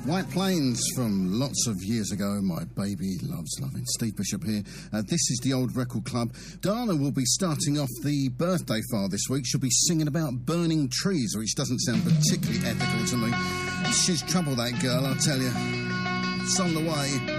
White Plains from lots of years ago. My baby loves loving. Steve Bishop here. This is the Old Record Club. Dana will be starting off the birthday file this week. She'll be singing about burning trees, which doesn't sound particularly ethical to me. She's trouble, that girl, I'll tell you. It's on the way.